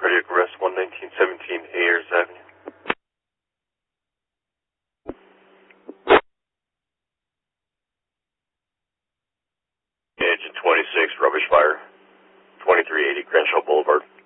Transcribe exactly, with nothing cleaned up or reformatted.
cardiac arrest, one nineteen seventeen Ayers Avenue. Agent twenty-six, rubbish fire, twenty-three eighty Crenshaw Boulevard.